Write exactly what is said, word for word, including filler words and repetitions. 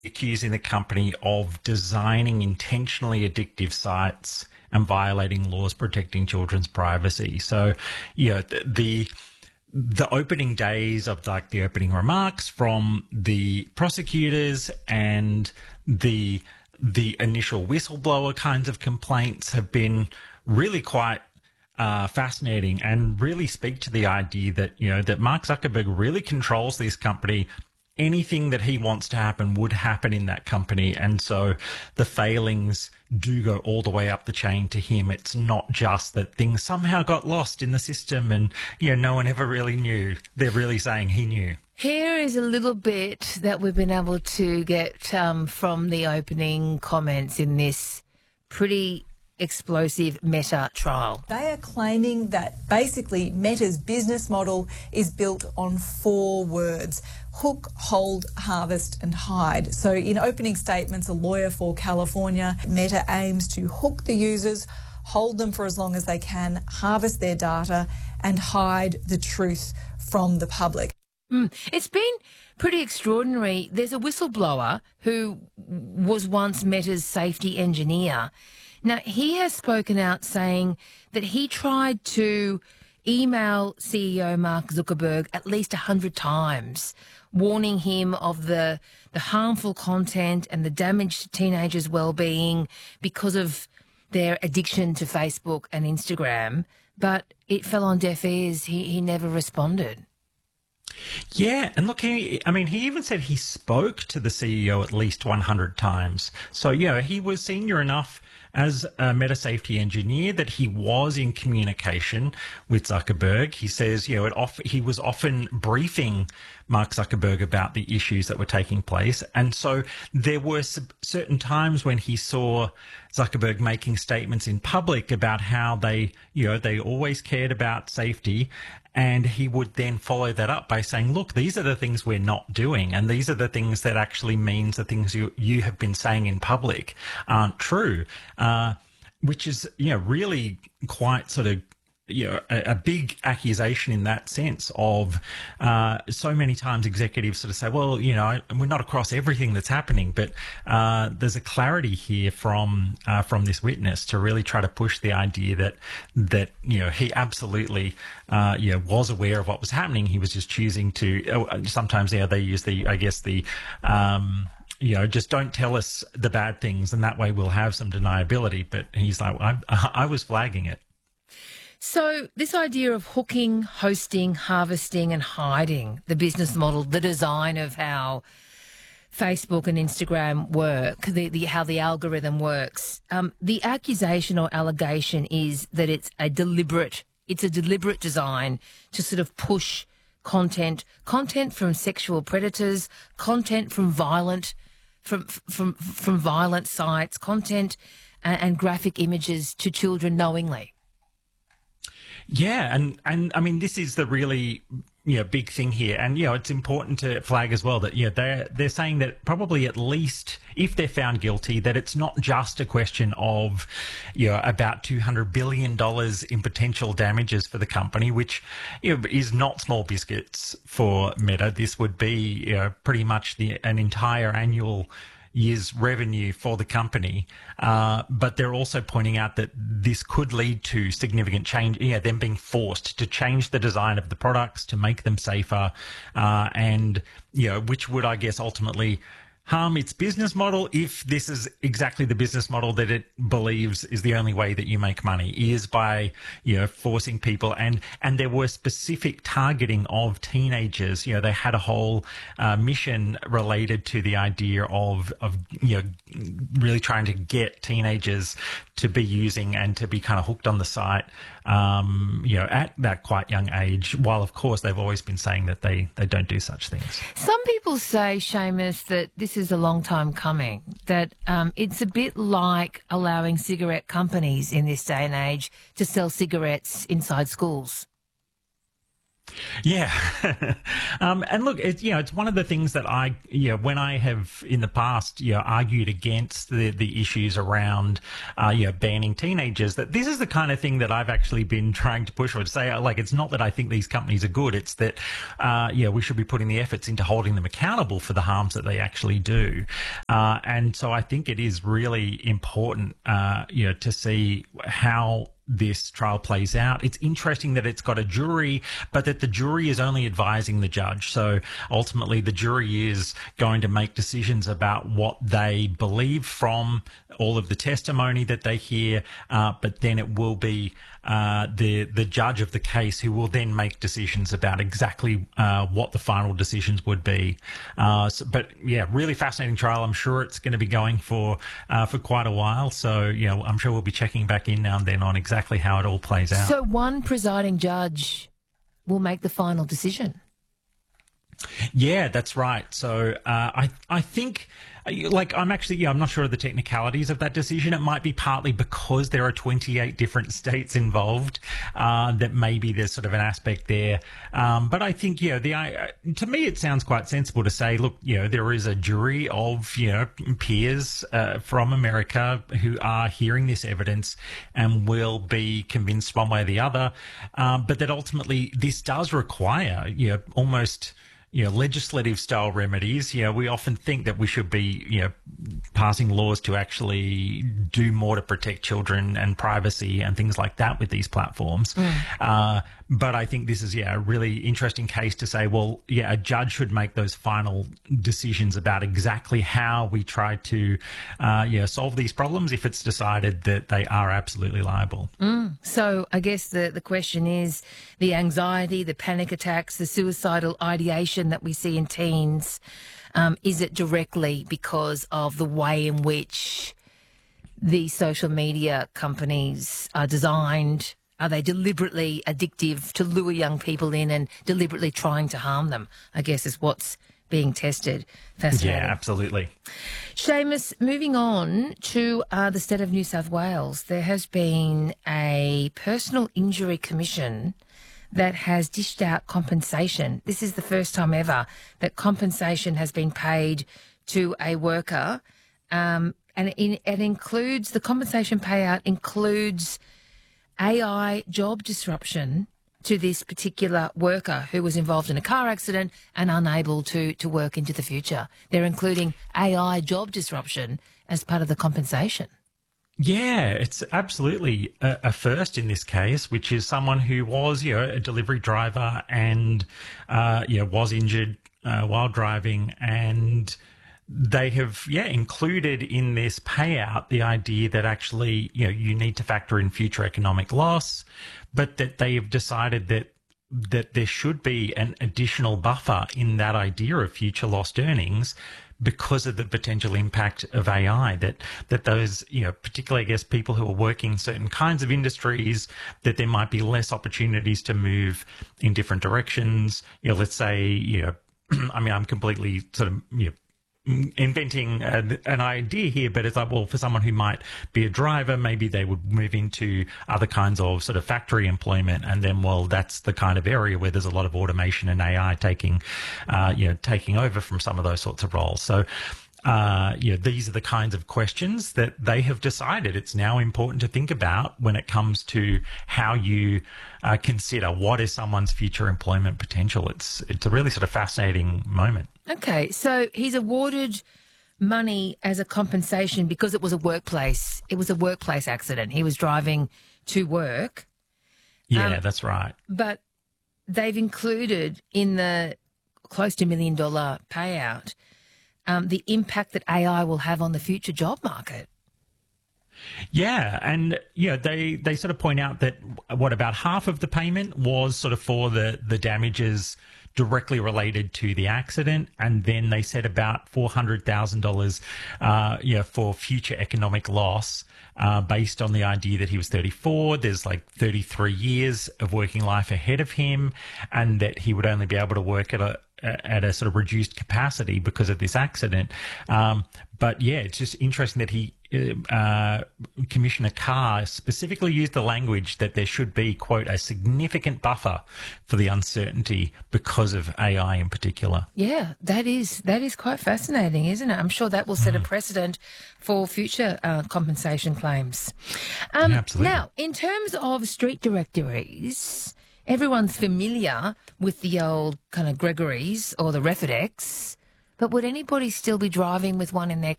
accusing the company of designing intentionally addictive sites and violating laws protecting children's privacy. So, you know, the, the the opening days of like the opening remarks from the prosecutors and the the initial whistleblower kinds of complaints have been really quite uh, fascinating and really speak to the idea that, you know, that Mark Zuckerberg really controls this company. Anything that he wants to happen would happen in that company. And so the failings do go all the way up the chain to him. It's not just that things somehow got lost in the system and, you know, no one ever really knew. They're really saying he knew. Here is a little bit that we've been able to get um, from the opening comments in this pretty explosive Meta trial. They are claiming that basically Meta's business model is built on four words: hook, hold, harvest and hide. So in opening statements, a lawyer for California, Meta aims to hook the users, hold them for as long as they can, harvest their data and hide the truth from the public. Mm. It's been pretty extraordinary. There's a whistleblower who was once Meta's safety engineer. Now, he has spoken out saying that he tried to email C E O Mark Zuckerberg at least one hundred times, warning him of the, the harmful content and the damage to teenagers' well-being because of their addiction to Facebook and Instagram. But it fell on deaf ears. He, he never responded. Yeah, and look, he, I mean, he even said he spoke to the C E O at least one hundred times. So, you know, he was senior enough as a Meta safety engineer that he was in communication with Zuckerberg. He says, you know, it off, he was often briefing Mark Zuckerberg about the issues that were taking place. And so there were certain times when he saw Zuckerberg making statements in public about how they, you know, they always cared about safety. And he would then follow that up by saying, look, these are the things we're not doing. And these are the things that actually means the things you, you have been saying in public aren't true, uh, which is, you know, really quite sort of, you know, a, a big accusation in that sense of uh, so many times executives sort of say, well, you know, we're not across everything that's happening, but uh, there's a clarity here from uh, from this witness to really try to push the idea that that you know he absolutely uh, you know was aware of what was happening. He was just choosing to. Uh, sometimes, yeah, they use the I guess the. Um, you know, just don't tell us the bad things, and that way we'll have some deniability. But he's like, I, I was flagging it. So this idea of hooking, hosting, harvesting and hiding, the business model, the design of how Facebook and Instagram work, the, the how the algorithm works, um, the accusation or allegation is that it's a deliberate, it's a deliberate design to sort of push content, content from sexual predators, content from violent, from from from violent sites, content and, and graphic images to children knowingly. Yeah, and, and I mean, this is the really, you know, big thing here. And, you know, it's important to flag as well that, you know, they're, they're saying that probably at least if they're found guilty, that it's not just a question of, you know, about two hundred billion dollars in potential damages for the company, which, you know, is not small biscuits for Meta. This would be, you know, pretty much the an entire annual year's revenue for the company. Uh, but they're also pointing out that this could lead to significant change, you know, them being forced to change the design of the products to make them safer, uh, and, you know, which would, I guess, ultimately harm its business model if this is exactly the business model that it believes is the only way that you make money, is by, you know, forcing people. And, and there were specific targeting of teenagers. You know, they had a whole uh, mission related to the idea of, of, you know, really trying to get teenagers to be using and to be kind of hooked on the site, um, you know, at that quite young age, while of course they've always been saying that they, they don't do such things. Some people say, Seamus, that this is a long time coming, that um, it's a bit like allowing cigarette companies in this day and age to sell cigarettes inside schools. Yeah. um, and look, it's, you know, it's one of the things that I, you know, when I have in the past, you know, argued against the, the issues around, uh, you know, banning teenagers, that this is the kind of thing that I've actually been trying to push for, to say, like, it's not that I think these companies are good. It's that, uh, yeah, we should be putting the efforts into holding them accountable for the harms that they actually do. Uh, and so I think it is really important, uh, you know, to see how this trial plays out. It's interesting that it's got a jury, but that the jury is only advising the judge. So ultimately, the jury is going to make decisions about what they believe from all of the testimony that they hear, uh, but then it will be uh, the the judge of the case who will then make decisions about exactly uh, what the final decisions would be. Uh, so, but yeah, really fascinating trial. I'm sure it's going to be going for uh, for quite a while. So you know, I'm sure we'll be checking back in now and then on exactly how it all plays out. So one presiding judge will make the final decision. Yeah, that's right. So uh, I I think. Like, I'm actually, yeah, I'm not sure of the technicalities of that decision. It might be partly because there are twenty-eight different states involved, uh, that maybe there's sort of an aspect there. Um, but I think, you know, the, uh, to me, it sounds quite sensible to say, look, you know, there is a jury of, you know, peers uh, from America who are hearing this evidence and will be convinced one way or the other. Um, but that ultimately this does require, you know, almost, you know, legislative style remedies. You know, we often think that we should be, you know, passing laws to actually do more to protect children and privacy and things like that with these platforms. Mm. Uh, but I think this is, yeah, a really interesting case to say, well, yeah, a judge should make those final decisions about exactly how we try to, uh, yeah, solve these problems if it's decided that they are absolutely liable. Mm. So I guess the, the question is the anxiety, the panic attacks, the suicidal ideation that we see in teens, um, is it directly because of the way in which the social media companies are designed? Are they deliberately addictive to lure young people in and deliberately trying to harm them, I guess, is what's being tested. Fascinating. Yeah, absolutely. Seamus, moving on to uh, the state of New South Wales, there has been a personal injury commission that has dished out compensation. This is the first time ever that compensation has been paid to a worker, um, and it, it includes, the compensation payout includes A I job disruption to this particular worker who was involved in a car accident and unable to, to work into the future. They're including A I job disruption as part of the compensation. Yeah, it's absolutely a, a first in this case, which is someone who was, you know, a delivery driver and, uh, you know, was injured uh, while driving, and they have, yeah, included in this payout the idea that actually, you know, you need to factor in future economic loss, but that they have decided that that there should be an additional buffer in that idea of future lost earnings because of the potential impact of A I, that that those, you know, particularly, I guess, people who are working in certain kinds of industries, that there might be less opportunities to move in different directions. You know, let's say, you know, I mean, I'm completely sort of, you know, inventing an, an idea here, but it's like, well, for someone who might be a driver, maybe they would move into other kinds of sort of factory employment, and then, well, that's the kind of area where there's a lot of automation and A I taking, uh, you know, taking over from some of those sorts of roles. So, uh, you know, these are the kinds of questions that they have decided it's now important to think about when it comes to how you uh, consider what is someone's future employment potential. It's it's a really sort of fascinating moment. Okay, so he's awarded money as a compensation because it was a workplace. It was a workplace accident. He was driving to work. Yeah, um, that's right. But they've included in the close to million dollar payout um, the impact that A I will have on the future job market. Yeah, and you know, they they sort of point out that what about half of the payment was sort of for the the damages directly related to the accident, and then they said about four hundred thousand dollars, uh, you know, for future economic loss, uh, based on the idea that he was thirty-four. There's like thirty-three years of working life ahead of him, and that he would only be able to work at a at a sort of reduced capacity because of this accident. Um, but yeah, it's just interesting that he uh, Commissioner Carr specifically used the language that there should be, quote, a significant buffer for the uncertainty because of A I in particular. Yeah, that is that is quite fascinating, isn't it? I'm sure that will set Mm. a precedent for future uh, compensation claims. Um, Yeah, absolutely. Now, in terms of street directories, everyone's familiar with the old kind of Gregory's or the Refidex, but would anybody still be driving with one in their